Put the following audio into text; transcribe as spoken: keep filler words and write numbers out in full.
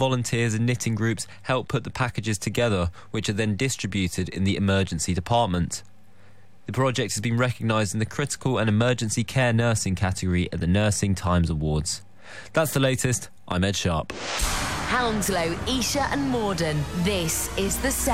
volunteers and knitting groups help put the packages together, which are then distributed in the emergency department. The project has been recognised in the critical and emergency care nursing category at the Nursing Times Awards. That's the latest. I'm Ed Sharp. Hounslow, Esher and Morden. This is The Sound.